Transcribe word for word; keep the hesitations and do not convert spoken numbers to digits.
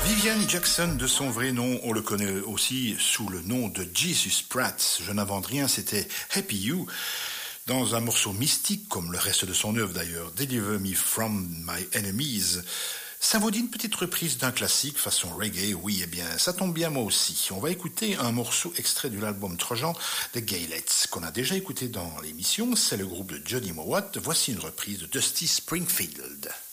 Vivian Jackson, de son vrai nom, on le connaît aussi sous le nom de Jesus Pratt. Je n'invente rien, c'était Happy You. Dans un morceau mystique, comme le reste de son œuvre d'ailleurs, Deliver Me From My Enemies. Ça vaut dit une petite reprise d'un classique façon reggae, oui, eh bien, ça tombe bien moi aussi. On va écouter un morceau extrait de l'album Trojan de Gaylets, qu'on a déjà écouté dans l'émission. C'est le groupe de Johnny Mowat. Voici une reprise de Dusty Springfield.